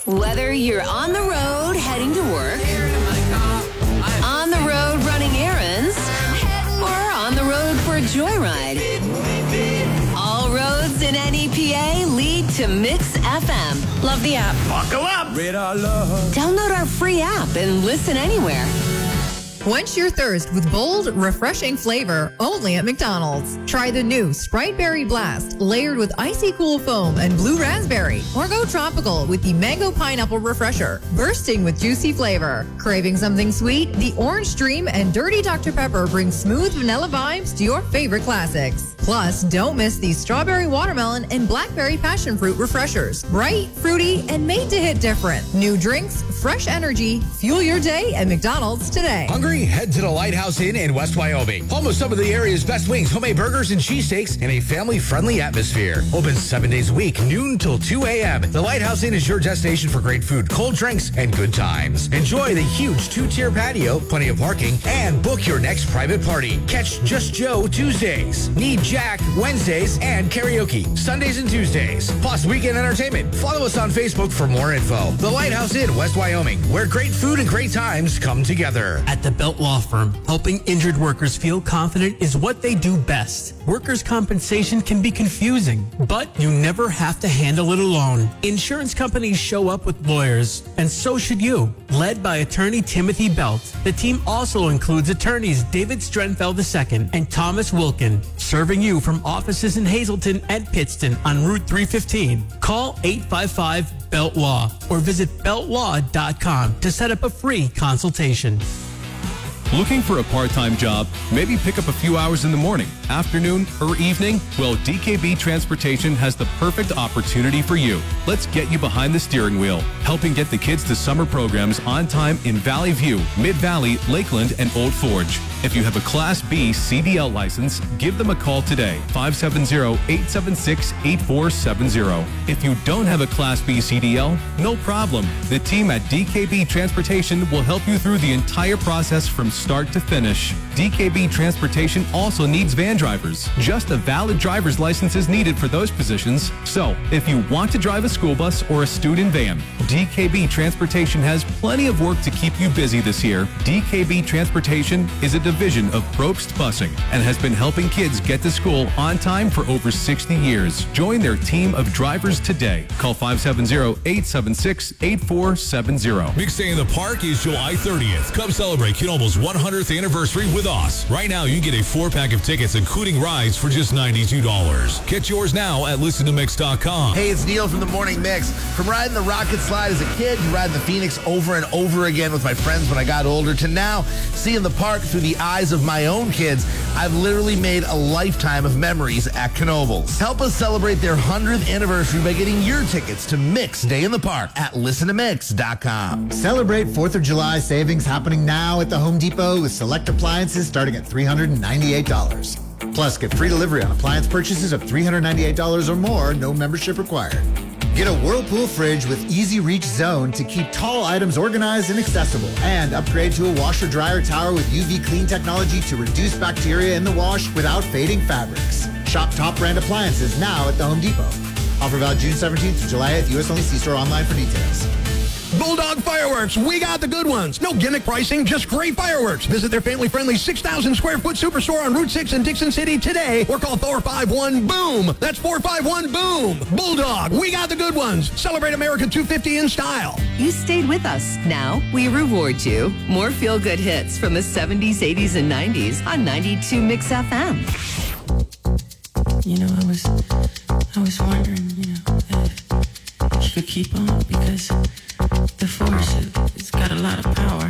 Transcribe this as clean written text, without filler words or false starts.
Whether you're on the road heading to work, on the road running errands, or on the road for a joyride, all roads in NEPA lead to Mix FM. Love the app. Buckle up. Download our free app and listen anywhere. Quench your thirst with bold, refreshing flavor only at McDonald's. Try the new Sprite Berry Blast, layered with icy cool foam and blue raspberry. Or go tropical with the Mango Pineapple Refresher, bursting with juicy flavor. Craving something sweet? The Orange Dream and Dirty Dr. Pepper bring smooth vanilla vibes to your favorite classics. Plus, don't miss the Strawberry Watermelon and Blackberry Passion Fruit Refreshers. Bright, fruity, and made to hit different. New drinks, fresh energy. Fuel your day at McDonald's today. Hungry? Head to the Lighthouse Inn in West Wyoming. Home of some of the area's best wings, homemade burgers, and cheesesteaks in a family-friendly atmosphere. Open 7 days a week, noon till 2 a.m. The Lighthouse Inn is your destination for great food, cold drinks, and good times. Enjoy the huge 2-tier patio, plenty of parking, and book your next private party. Catch Just Joe Tuesdays, Need Jack Wednesdays, and karaoke Sundays and Tuesdays. Plus weekend entertainment. Follow us on Facebook for more info. The Lighthouse Inn, West Wyoming, where great food and great times come together. At the Belt Law Firm, helping injured workers feel confident is what they do best. Workers' compensation can be confusing, but you never have to handle it alone. Insurance companies show up with lawyers, and so should you. Led by attorney Timothy Belt, the team also includes attorneys David Strenfeld II and Thomas Wilkin, serving you from offices in Hazleton and Pittston on Route 315. Call 855-BELT-LAW or visit beltlaw.com to set up a free consultation. Looking for a part-time job? Maybe pick up a few hours in the morning, afternoon, or evening? Well, DKB Transportation has the perfect opportunity for you. Let's get you behind the steering wheel, helping get the kids to summer programs on time in Valley View, Mid-Valley, Lakeland, and Old Forge. If you have a Class B CDL license, give them a call today, 570-876-8470. If you don't have a Class B CDL, no problem. The team at DKB Transportation will help you through the entire process from start to finish. DKB Transportation also needs van drivers. Just a valid driver's license is needed for those positions. So, if you want to drive a school bus or a student van, DKB Transportation has plenty of work to keep you busy this year. DKB Transportation is a division of Probst Busing and has been helping kids get to school on time for over 60 years. Join their team of drivers today. Call 570-876-8470. Mix Day in the Park is July 30th. Come celebrate Knoebel's 100th anniversary with us. Right now, you can get a 4-pack of tickets, including rides, for just $92. Get yours now at listentomix.com. Hey, it's Neil from the Morning Mix. From riding the rocket slide as a kid to riding the Phoenix over and over again with my friends when I got older, to now seeing the park through the eyes of my own kids, I've literally made a lifetime of memories at Knoebel's. Help us celebrate their 100th anniversary by getting your tickets to Mix Day in the Park at listentomix.com. Celebrate 4th of July savings happening now at the Home Depot with select appliances starting at $398. Plus, get free delivery on appliance purchases of $398 or more, no membership required. Get a Whirlpool fridge with Easy Reach Zone to keep tall items organized and accessible. And upgrade to a washer-dryer tower with UV clean technology to reduce bacteria in the wash without fading fabrics. Shop top brand appliances now at the Home Depot. Offer valid June 17th to July 8th. U.S. only. See store online for details. Bulldog Fireworks, we got the good ones. No gimmick pricing, just great fireworks. Visit their family-friendly 6,000 square foot superstore on Route 6 in Dixon City today or call 451-BOOM. That's 451-BOOM. Bulldog, we got the good ones. Celebrate America 250 in style. You stayed with us. Now we reward you. More feel-good hits from the 70s, 80s, and 90s on 92 Mix FM. You know, I was wondering, if you could keep on, because the force, it's got a lot of power.